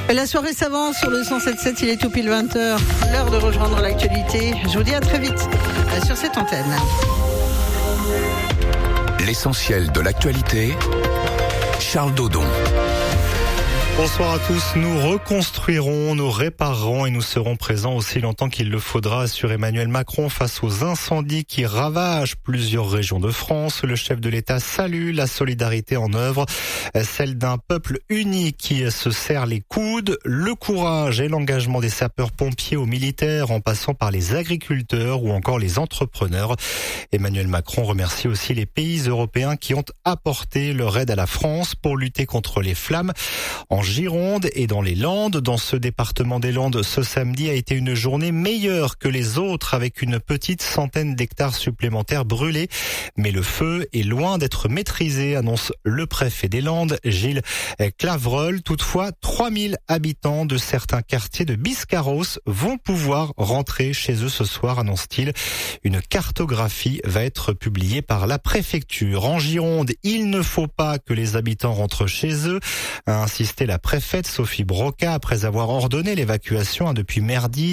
La soirée s'avance sur le 107.7, il est tout pile 20h. L'heure de rejoindre l'actualité. Je vous dis à très vite sur cette antenne. L'essentiel de l'actualité, Charles Dodon. Bonsoir à tous, nous reconstruirons, nous réparerons et nous serons présents aussi longtemps qu'il le faudra, assure Emmanuel Macron face aux incendies qui ravagent plusieurs régions de France. Le chef de l'État salue la solidarité en œuvre, celle d'un peuple uni qui se serre les coudes, le courage et l'engagement des sapeurs-pompiers aux militaires en passant par les agriculteurs ou encore les entrepreneurs. Emmanuel Macron remercie aussi les pays européens qui ont apporté leur aide à la France pour lutter contre les flammes. En Gironde et dans les Landes, dans ce département des Landes, ce samedi a été une journée meilleure que les autres avec une petite centaine d'hectares supplémentaires brûlés. Mais le feu est loin d'être maîtrisé, annonce le préfet des Landes, Gilles Clavreul. Toutefois, 3000 habitants de certains quartiers de Biscarrosse vont pouvoir rentrer chez eux ce soir, annonce-t-il. Une cartographie va être publiée par la préfecture. En Gironde, il ne faut pas que les habitants rentrent chez eux, a insisté la préfète Sophie Broca après avoir ordonné l'évacuation depuis mercredi,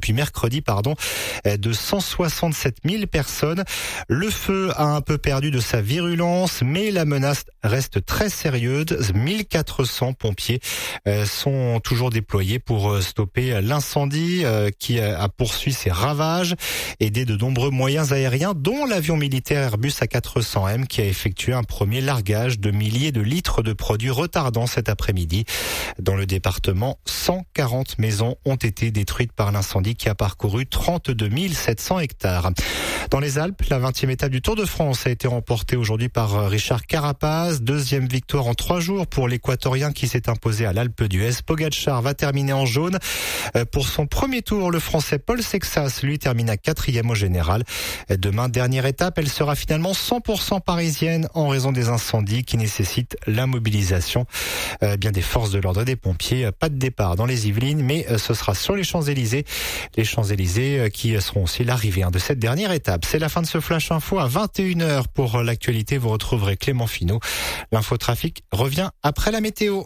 de 167 000 personnes. Le feu a un peu perdu de sa virulence, mais la menace reste très sérieuse. 1400 pompiers sont toujours déployés pour stopper l'incendie qui a poursuivi ses ravages, aidé de nombreux moyens aériens, dont l'avion militaire Airbus A400M qui a effectué un premier largage de milliers de litres de produits retardants cet après-midi. Dans le département, 140 maisons ont été détruites par l'incendie qui a parcouru 32 700 hectares. Dans les Alpes, la 20e étape du Tour de France a été remportée aujourd'hui par Richard Carapaz. Deuxième victoire en 3 jours pour l'Équatorien qui s'est imposé à l'Alpe d'Huez. Pogacar va terminer en jaune. Pour son premier tour, le Français Paul Sexas, lui, termine à 4e au général. Demain, dernière étape, elle sera finalement 100% parisienne en raison des incendies qui nécessitent la mobilisation bien des forces de l'ordre des pompiers. Pas de départ dans les Yvelines, mais ce sera sur les Champs-Élysées. Les Champs-Élysées qui seront aussi l'arrivée de cette dernière étape. C'est la fin de ce Flash Info à 21h. Pour l'actualité, vous retrouverez Clément Finot. L'infotrafic revient après la météo.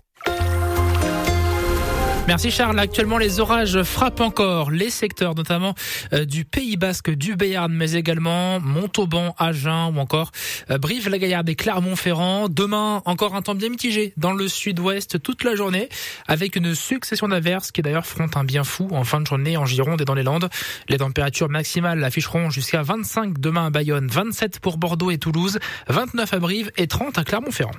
Merci Charles. Actuellement, les orages frappent encore les secteurs, notamment du Pays Basque, du Béarn, mais également Montauban, Agen ou encore Brive-la-Gaillarde et Clermont-Ferrand. Demain, encore un temps bien mitigé dans le sud-ouest toute la journée, avec une succession d'averses qui d'ailleurs feront un bien fou en fin de journée en Gironde et dans les Landes. Les températures maximales afficheront jusqu'à 25 demain à Bayonne, 27 pour Bordeaux et Toulouse, 29 à Brive et 30 à Clermont-Ferrand.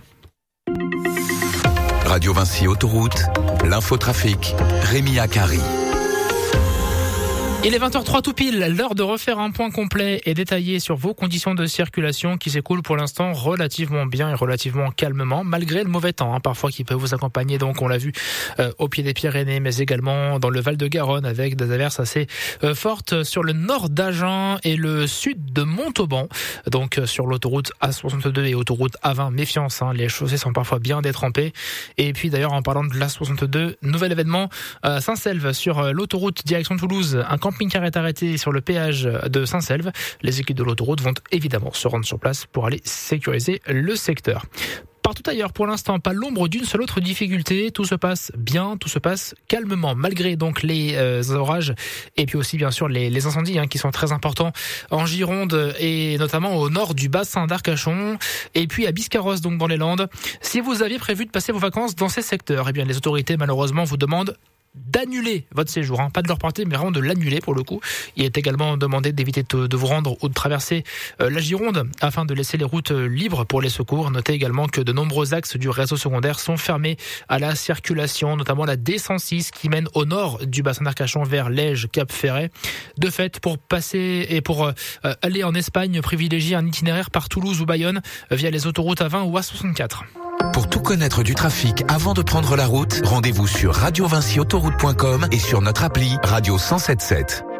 Radio Vinci Autoroute, l'infotrafic, Rémi Akari. Il est 20h03 tout pile, l'heure de refaire un point complet et détaillé sur vos conditions de circulation qui s'écoulent pour l'instant relativement bien et relativement calmement, malgré le mauvais temps, parfois qui peut vous accompagner. Donc on l'a vu au pied des Pyrénées, mais également dans le Val-de-Garonne avec des averses assez fortes sur le nord d'Agen et le sud de Montauban. Donc sur l'autoroute A62 et autoroute A20, méfiance, les chaussées sont parfois bien détrempées. Et puis d'ailleurs en parlant de l'A62, nouvel événement à Saint-Selve sur l'autoroute direction Toulouse, un camping-car est arrêté sur le péage de Saint-Selve. Les équipes de l'autoroute vont évidemment se rendre sur place pour aller sécuriser le secteur. Partout ailleurs, pour l'instant, pas l'ombre d'une seule autre difficulté. Tout se passe bien, tout se passe calmement, malgré donc les orages et puis aussi bien sûr les incendies qui sont très importants en Gironde et notamment au nord du bassin d'Arcachon et puis à Biscarrosse, donc dans les Landes. Si vous aviez prévu de passer vos vacances dans ces secteurs, eh bien les autorités malheureusement vous demandent d'annuler votre séjour, pas de le reporter mais vraiment de l'annuler pour le coup. Il est également demandé d'éviter de vous rendre ou de traverser la Gironde afin de laisser les routes libres pour les secours. Notez également que de nombreux axes du réseau secondaire sont fermés à la circulation, notamment la D106 qui mène au nord du bassin d'Arcachon vers Lège, Cap-Ferret. De fait, pour passer et pour aller en Espagne, privilégiez un itinéraire par Toulouse ou Bayonne via les autoroutes A20 ou A64. Pour tout connaître du trafic avant de prendre la route, rendez-vous sur radiovinciautoroute.com et sur notre appli Radio 107.7.